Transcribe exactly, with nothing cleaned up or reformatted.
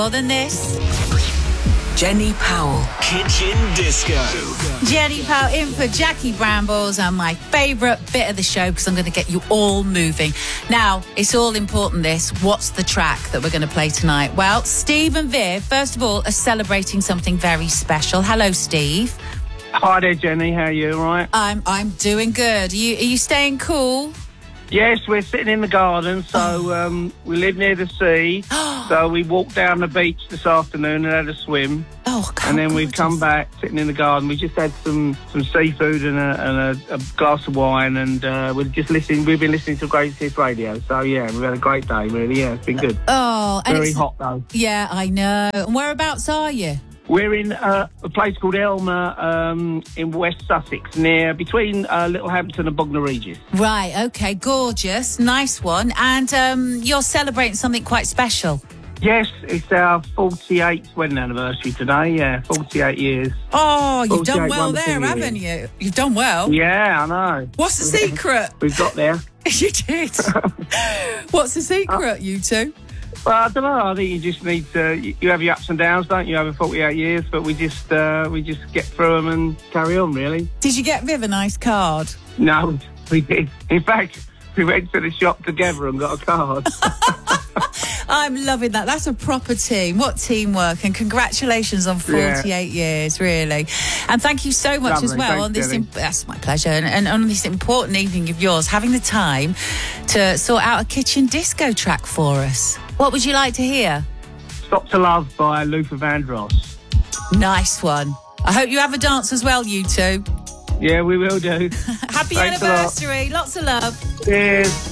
more than this. Jenny Powell. Kitchen Disco. Jenny Powell in for Jackie Brambles and my favourite bit of the show because I'm going to get you all moving. Now, it's all important this. What's the track that we're going to play tonight? Well, Steve and Viv, first of all, are celebrating something very special. Hello, Steve. Hi there, Jenny. How are you? All right? I'm I'm doing good. Are you, are you staying cool? Yes, we're sitting in the garden, so um, we live near the sea. So we walked down the beach this afternoon and had a swim. Oh, God. And then we've come back, sitting in the garden. We just had some, some seafood and, a, and a, a glass of wine, and uh, we're just listening. We've been listening to Greatest Hits Radio. So yeah, we've had a great day. Really, yeah, it's been good. Oh, and very it's, hot though. Yeah, I know. And whereabouts are you? We're in uh, a place called Elmer um, in West Sussex, near between uh, Littlehampton and Bognor Regis. Right, okay, gorgeous, nice one. And um, you're celebrating something quite special. Yes, it's our forty-eighth wedding anniversary today, yeah, forty-eight years. Oh, you've done well there, years. haven't you? You've done well. Yeah, I know. What's the secret? We've got there. You did. What's the secret, uh, you two? Well, I don't know. I think you just need to. You have your ups and downs, don't you? Over forty-eight years, but we just uh, we just get through them and carry on. Really. Did you get Viv a nice card? No, we did. In fact, we went to the shop together and got a card. I'm loving that. That's a proper team. What teamwork! And congratulations on forty-eight yeah. years, really. And thank you so much Lovely. as well Thanks, on this. Imp- that's my pleasure. And, and on this important evening of yours, having the time to sort out a kitchen disco track for us. What would you like to hear? Stop to Love by Luther Vandross. Nice one. I hope you have a dance as well, you two. Yeah, we will do. Happy Thanks anniversary. Lots of love. Cheers.